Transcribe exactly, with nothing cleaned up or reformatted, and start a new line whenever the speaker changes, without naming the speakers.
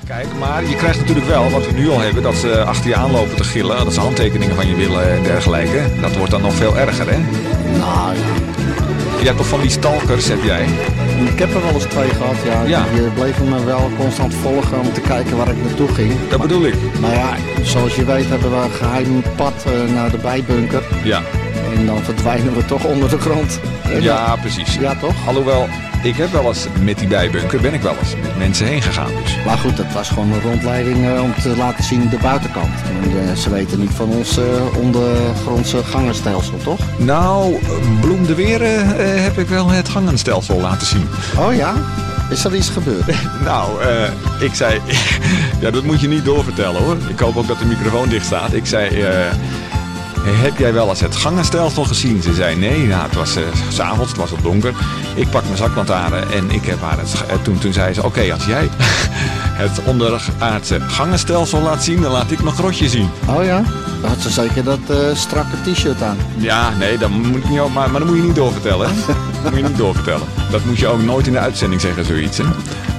Kijk, maar je krijgt natuurlijk wel, wat we nu al hebben, dat ze achter je aanlopen te gillen, dat ze handtekeningen van je willen en dergelijke. Dat wordt dan nog veel erger, hè?
Nou ja.
Je hebt toch van die stalkers, heb jij?
Ik heb er wel eens twee gehad, ja.
Ja.
Die bleven me wel constant volgen om te kijken waar ik naartoe ging.
Dat bedoel ik.
Maar ja, zoals je weet hebben we een geheim pad uh, naar de bijbunker.
Ja.
En dan verdwijnen we toch onder de grond. En
Ja,
dan,
precies.
ja, toch?
Alhoewel, ik heb wel eens met die bijbunker, ben ik wel eens met mensen heen gegaan dus.
Maar goed, dat was gewoon een rondleiding uh, om te laten zien de buitenkant. En, uh, ze weten niet van ons uh, ondergrondse gangenstelsel, toch?
Nou, Bloem de Weren uh, heb ik wel het gangenstelsel laten zien.
Oh ja? Is er iets gebeurd?
Nou, uh, ik zei... ja, dat moet je niet doorvertellen hoor. Ik hoop ook dat de microfoon dicht staat. Ik zei... Uh, heb jij wel eens het gangenstelsel gezien? Ze zei nee, nou, het was uh, 's avonds, het was al donker. Ik pak mijn zaklantaarn en ik heb haar het... Uh, toen, toen zei ze, oké, okay, als jij het onderaardse gangenstelsel laat zien, dan laat ik mijn grotje zien.
Oh ja? Dan had ze zeker dat uh, strakke t-shirt aan.
Ja, nee, dat moet ik niet, maar, maar dat moet je niet doorvertellen. Dat moet je niet doorvertellen. Dat moet je ook nooit in de uitzending zeggen, zoiets. Hè?